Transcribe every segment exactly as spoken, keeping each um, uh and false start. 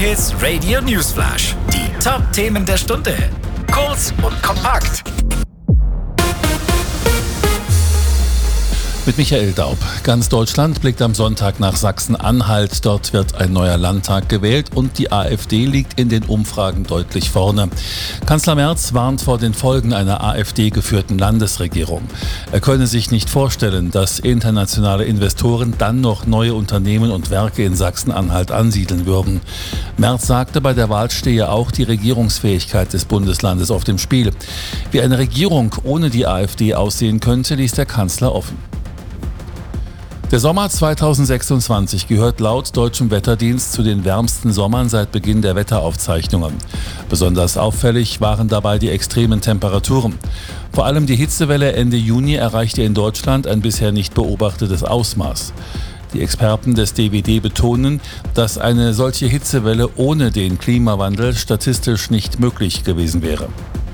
J-Hits Radio Newsflash. Die Top-Themen der Stunde. Kurz und kompakt. Mit Michael Daub. Ganz Deutschland blickt am Sonntag nach Sachsen-Anhalt. Dort wird ein neuer Landtag gewählt und die AfD liegt in den Umfragen deutlich vorne. Kanzler Merz warnt vor den Folgen einer AfD-geführten Landesregierung. Er könne sich nicht vorstellen, dass internationale Investoren dann noch neue Unternehmen und Werke in Sachsen-Anhalt ansiedeln würden. Merz sagte, bei der Wahl stehe auch die Regierungsfähigkeit des Bundeslandes auf dem Spiel. Wie eine Regierung ohne die AfD aussehen könnte, ließ der Kanzler offen. Der Sommer zweitausendsechsundzwanzig gehört laut deutschem Wetterdienst zu den wärmsten Sommern seit Beginn der Wetteraufzeichnungen. Besonders auffällig waren dabei die extremen Temperaturen. Vor allem die Hitzewelle Ende Juni erreichte in Deutschland ein bisher nicht beobachtetes Ausmaß. Die Experten des D W D betonen, dass eine solche Hitzewelle ohne den Klimawandel statistisch nicht möglich gewesen wäre.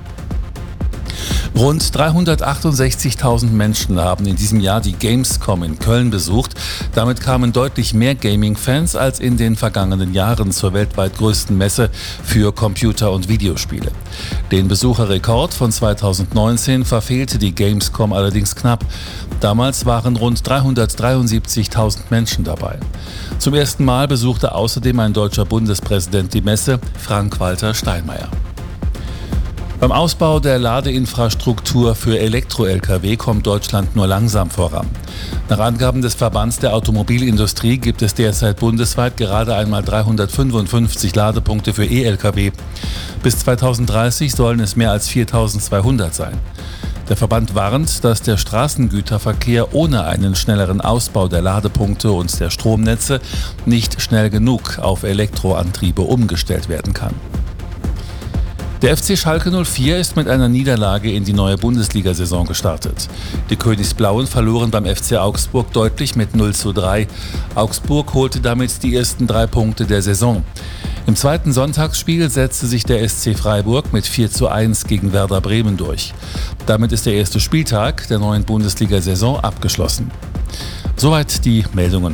Rund dreihundertachtundsechzigtausend Menschen haben in diesem Jahr die Gamescom in Köln besucht. Damit kamen deutlich mehr Gaming-Fans als in den vergangenen Jahren zur weltweit größten Messe für Computer- und Videospiele. Den Besucherrekord von zweitausendneunzehn verfehlte die Gamescom allerdings knapp. Damals waren rund dreihundertdreiundsiebzigtausend Menschen dabei. Zum ersten Mal besuchte außerdem ein deutscher Bundespräsident die Messe, Frank-Walter Steinmeier. Beim Ausbau der Ladeinfrastruktur für Elektro-L K W kommt Deutschland nur langsam voran. Nach Angaben des Verbands der Automobilindustrie gibt es derzeit bundesweit gerade einmal dreihundertfünfundfünfzig Ladepunkte für E-L K W. Bis zweitausenddreißig sollen es mehr als viertausendzweihundert sein. Der Verband warnt, dass der Straßengüterverkehr ohne einen schnelleren Ausbau der Ladepunkte und der Stromnetze nicht schnell genug auf Elektroantriebe umgestellt werden kann. Der F C Schalke null vier ist mit einer Niederlage in die neue Bundesliga-Saison gestartet. Die Königsblauen verloren beim F C Augsburg deutlich mit null zu drei. Augsburg holte damit die ersten drei Punkte der Saison. Im zweiten Sonntagsspiel setzte sich der S C Freiburg mit vier zu eins gegen Werder Bremen durch. Damit ist der erste Spieltag der neuen Bundesliga-Saison abgeschlossen. Soweit die Meldungen.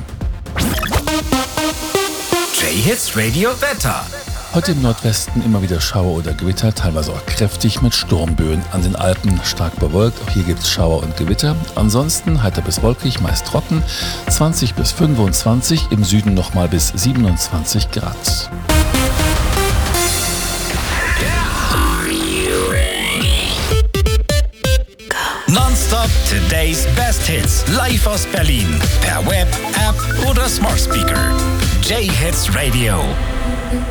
J-Hits Radio Wetter. Heute im Nordwesten immer wieder Schauer oder Gewitter, teilweise auch kräftig mit Sturmböen. An den Alpen stark bewölkt, auch hier gibt es Schauer und Gewitter. Ansonsten heiter bis wolkig, meist trocken, zwanzig bis fünfundzwanzig, im Süden nochmal bis siebenundzwanzig Grad. Nonstop Today's Best Hits. Live aus Berlin. Per Web, App oder Smart Speaker. J-Hits Radio.